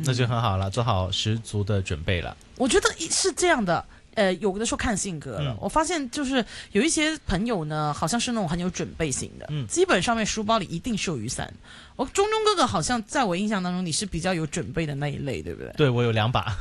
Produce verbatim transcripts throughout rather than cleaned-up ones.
嗯，那就很好了，做好十足的准备了。 我觉得是这样的。呃，有的时候看性格了、嗯。我发现就是有一些朋友呢，好像是那种很有准备型的，嗯，基本上面书包里一定是有雨伞。我中中哥哥好像在我印象当中，你是比较有准备的那一类，对不对？ 对，我有两把。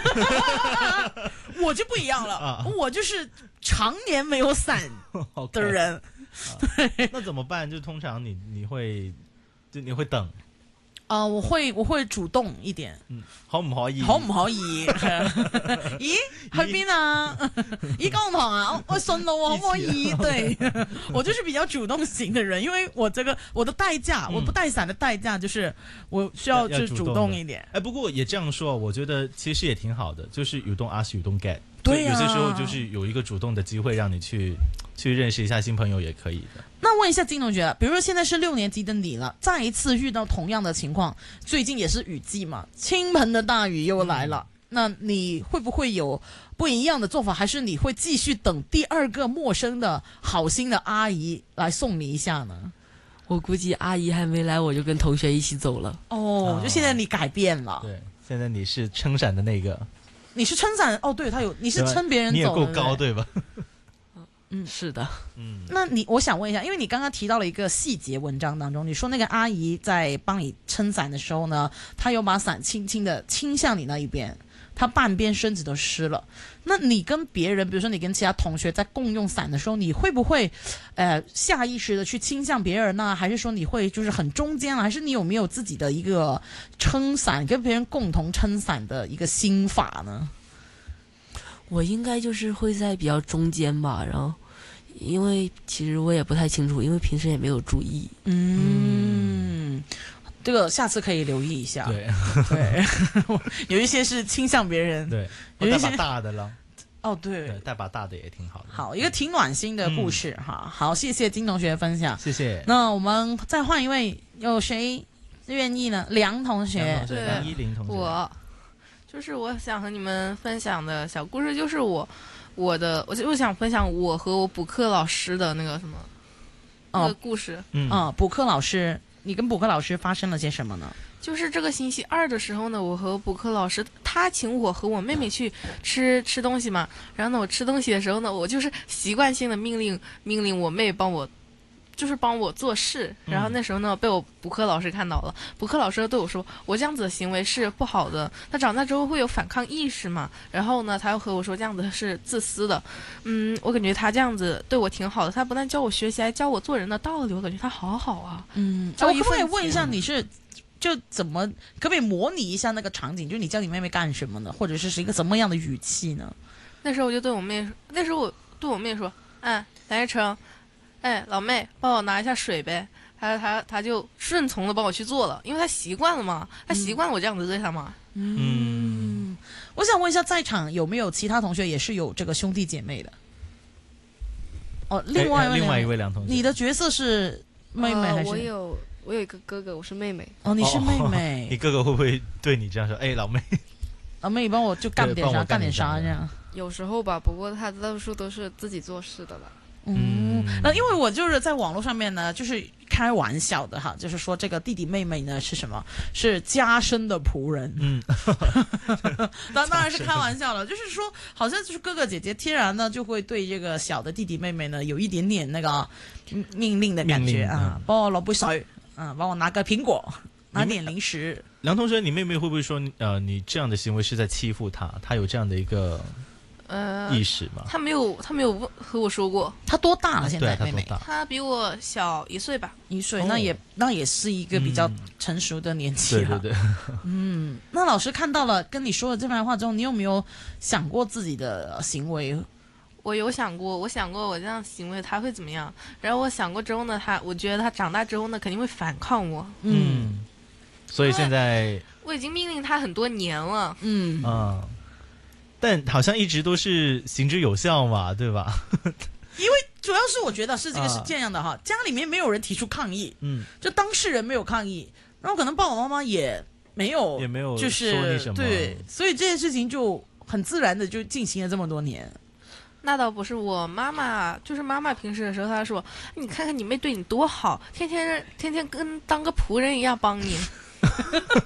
我就不一样了，啊、我就是常年没有伞的人。 okay 啊、那怎么办？就通常你你会就你会等。 呃，我會我會主動一點， 嗯，可唔可以？ 可唔可以？咦，去邊啊？咦，九龍塘啊？我順路可唔可以？對，我就是比較主動型的人，因為我這個我的代價，嗯、我不帶傘的代價就是我需要就主動一點。 哎，不過也這樣說，我覺得其實也挺好的，就是 you don't ask, you don't get。 對、啊， 有些時候就是有一個主動的機會讓你去去認識一下新朋友也可以的。 那問一下金同學，比如說現在是六年級的你了，再一次遇到同樣的情況，最近也是雨季嘛，傾盆的大雨又來了、嗯，那你會不會有不一樣的做法，還是你會繼續等第二個陌生的好心的阿姨來送你一下呢？ 我估計阿姨還沒來，我就跟同學一起走了。 哦，就現在你改變了。 對，現在你是撐傘的那個。你是撐傘哦，對，他有，你是撐別人走， 你也夠高，對吧？ 嗯，是的， 嗯，那你我想問一下，因為你剛剛提到了一個細節文章當中，你說那個阿姨在幫你撐傘的時候呢，她有把傘輕輕的傾向你那一邊，她半邊身子都濕了。那你跟別人，比如說你跟其他同學在共用傘的時候，你會不會，呃，下意識的去傾向別人呢？還是說你會就是很中間啊？還是你有沒有自己的一個撐傘跟別人共同撐傘的一個心法呢？ 我應該就是會在比較中間吧，然後。因為其實我也不太清楚，因為平時也沒有注意。 嗯，這個下次可以留意一下。 對對，有一些是傾向別人。 對，有一些帶把大的了。 哦，對， 對，帶把大的也挺好的。 好，一個挺暖心的故事哈、嗯。好，謝謝金同學分享。 謝謝。 那我們再換一位，有誰願意呢？梁同學， 梁同學，梁依林同學。 我就是我想和你們分享的小故事，就是我。我的，我就想分享我和我補課老師的那個什麼，哦、那個故事。 嗯，啊，補課老師，你跟補課老師發生了些什麼呢？ 就是這個星期二的時候呢，我和補課老師，他請我和我妹妹去吃吃東西嘛。然後呢，我吃東西的時候呢，我就是習慣性的命令命令我妹幫我。就是幫我做事，然後那時候呢、嗯、被我補課老師看到了，補課老師對我說我這樣子的行為是不好的，他長大之後會有反抗意識嘛，然後呢他又和我說這樣子是自私的。嗯，我感覺他這樣子對我挺好的，他不但教我學習，還教我做人的道理，我感覺他好好啊。 嗯，我可不可以問一下你是就怎麼可不可以模擬一下那個場景，就你叫你妹妹幹什麼呢，或者是是一個怎麼樣的語氣呢？ 那時候我就對我妹，那時候我對我妹說，嗯，梁一成，哎，老妹，幫我拿一下水唄。他他他就順從的幫我去做了，因為他習慣了嘛，他習慣我這樣子對他嘛。 嗯，嗯，我想問一下，在場有沒有其他同學也是有這個兄弟姐妹的？哦，另外、 欸、另外一位梁同學， 你的角色是妹妹還是？ 呃、我有我有一個哥哥，我是妹妹。 哦，你是妹妹。 哦哦、你哥哥會不會對你這樣說？哎，老妹， 老妹，你幫我就幹點啥，幹點啥這樣。 有時候吧，不過他多數都是自己做事的了。 嗯，那因為我就是在網絡上面呢，就是開玩笑的哈，就是說這個弟弟妹妹呢是什麼？是家生的僕人。嗯，當當然是開玩笑了，就是說好像就是哥哥姐姐天然呢就會對這個小的弟弟妹妹呢有一點點那個命令的感覺啊，幫我攞杯水，啊，幫我拿個蘋果，拿點零食。 梁同學，你妹妹會不會說，呃，你這樣的行為是在欺負她？她有這樣的一個？呃，意識嘛， 他沒有，他沒有問和我說過。 他多大了？現在妹妹？ 他比我小一歲吧， 一歲，那也那也是一個比較成熟的年紀了。 對對對， 嗯，那老師看到了跟你說了這番話之後，你有沒有想過自己的行為？ 我有想過，我想過我這樣行為他會怎麼樣？然後我想過之後呢，他我覺得他長大之後呢，肯定會反抗我。 嗯，所以現在我已經命令他很多年了。 嗯啊。但好像一直都是行之有效嘛，對吧？ 因為主要是我覺得是這個是這樣的哈、啊，家裏面沒有人提出抗議，嗯，就當事人沒有抗議，然後可能爸爸媽媽也沒有， 也沒有就是說你什麼， 對，所以這件事情就很自然的就進行了這麼多年。 那倒不是，我媽媽就是媽媽平時的時候，她說：“你看看你妹對你多好，天天天天跟當個僕人一樣幫你。”